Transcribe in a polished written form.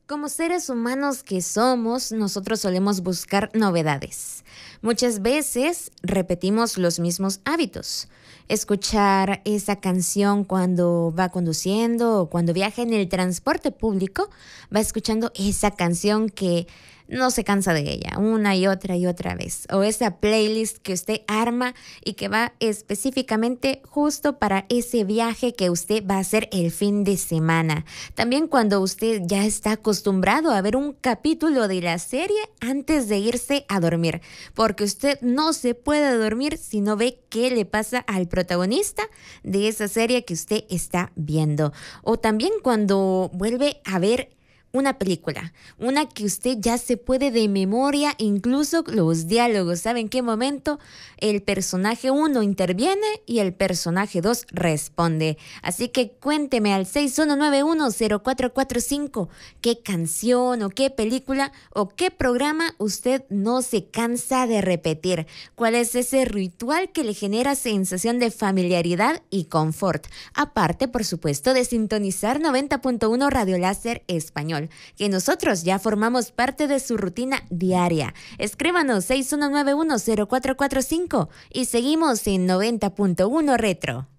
Como seres humanos que somos, nosotros solemos buscar novedades. Muchas veces repetimos los mismos hábitos. Escuchar esa canción cuando va conduciendo o cuando viaja en el transporte público, va escuchando esa canción que no se cansa de ella una y otra vez. O esa playlist que usted arma y que va específicamente justo para ese viaje que usted va a hacer el fin de semana. También cuando usted ya está acostumbrado a ver un capítulo de la serie antes de irse a dormir. Porque usted no se puede dormir si no ve qué le pasa al protagonista de esa serie que usted está viendo. O también cuando vuelve a ver una película, una que usted ya se puede de memoria, incluso los diálogos, sabe en qué momento el personaje 1 interviene y el personaje 2 responde. Así que cuénteme al 61910445 qué canción o qué película o qué programa usted no se cansa de repetir. ¿Cuál es ese ritual que le genera sensación de familiaridad y confort? Aparte, por supuesto, de sintonizar 90.1 Radio Láser Español, que nosotros ya formamos parte de su rutina diaria. Escríbanos 61910445 y seguimos en 90.1 Retro.